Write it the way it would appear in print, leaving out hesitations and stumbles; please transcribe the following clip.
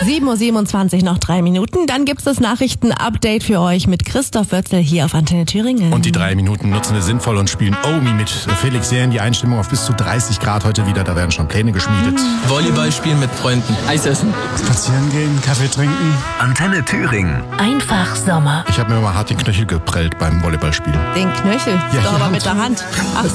7:27 Uhr, noch 3 Minuten. Dann gibt's das Nachrichten-Update für euch mit Christoph Wörzel hier auf Antenne Thüringen. Und die 3 Minuten nutzen wir sinnvoll und spielen Omi mit Felix Jähn. Die Einstimmung auf bis zu 30 Grad heute wieder. Da werden schon Pläne geschmiedet. Volleyball spielen mit Freunden. Eis essen. Spazieren gehen, Kaffee trinken. Antenne Thüringen. Einfach Sommer. Ich habe mir mal hart den Knöchel geprellt beim Volleyballspielen. Den Knöchel? Ja, Doch, aber Hand. mit der Hand. Ach